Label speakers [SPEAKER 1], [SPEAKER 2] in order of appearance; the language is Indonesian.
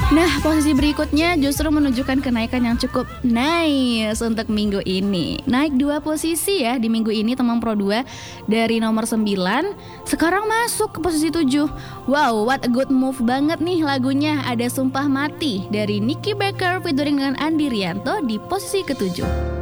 [SPEAKER 1] Nah, posisi berikutnya justru menunjukkan kenaikan yang cukup nice untuk minggu ini. Naik 2 posisi ya di minggu ini Temang Pro 2 dari nomor 9 sekarang masuk ke posisi 7. Wow, what a good move banget nih lagunya. Ada Sumpah Mati dari Nicky Baker featuring dengan Andi Rianto di posisi ke-7.